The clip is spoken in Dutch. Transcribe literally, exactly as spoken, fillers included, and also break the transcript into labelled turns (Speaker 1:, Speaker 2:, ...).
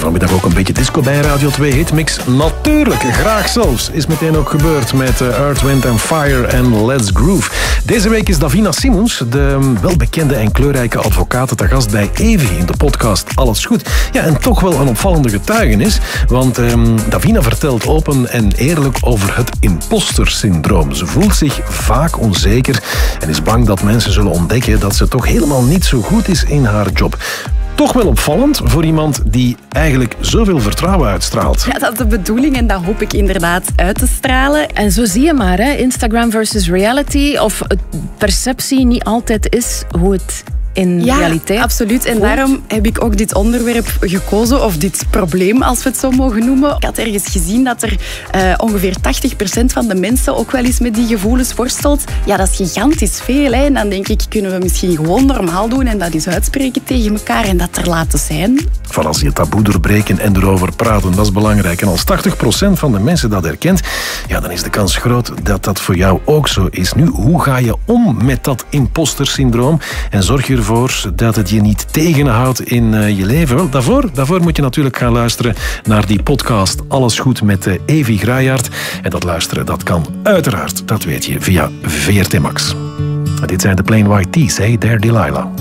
Speaker 1: vanmiddag ook een beetje disco bij Radio twee Hitmix. Natuurlijk, graag zelfs, is meteen ook gebeurd met Earth, Wind and Fire en Let's Groove. Deze week is Davina Simmons, de welbekende en kleurrijke advocaat, te gast bij Evi in de podcast Alles Goed. Ja, en toch wel een opvallende getuigenis, want um, Davina vertelt open en eerlijk over het impostersyndroom. Ze voelt zich vaak onzeker en is bang dat mensen zullen ontdekken dat ze toch helemaal niet zo goed is in haar job. Toch wel opvallend voor iemand die eigenlijk zoveel vertrouwen uitstraalt.
Speaker 2: Ja, dat is de bedoeling en dat hoop ik inderdaad uit te stralen.
Speaker 3: En zo zie je maar, hè? Instagram versus reality, of perceptie niet altijd is hoe het in
Speaker 2: ja,
Speaker 3: realiteit
Speaker 2: absoluut. En
Speaker 3: voelt.
Speaker 2: daarom heb ik ook dit onderwerp gekozen, of dit probleem, als we het zo mogen noemen. Ik had ergens gezien dat er uh, ongeveer tachtig procent van de mensen ook wel eens met die gevoelens worstelt. Ja, dat is gigantisch veel. Hè? En dan denk ik, kunnen we misschien gewoon normaal doen en dat eens uitspreken tegen elkaar en dat er laten zijn.
Speaker 1: Van als je het taboe doorbreken en erover praten, dat is belangrijk. En als tachtig procent van de mensen dat herkent, ja, dan is de kans groot dat dat voor jou ook zo is. Nu, hoe ga je om met dat impostersyndroom en zorg je ervoor dat het je niet tegenhoudt in uh, je leven? Wel, daarvoor, daarvoor moet je natuurlijk gaan luisteren naar die podcast Alles Goed met uh, Evi Graaijaert. En dat luisteren, dat kan uiteraard, dat weet je, via V R T Max. En dit zijn de Plain White T's, hey there Delilah.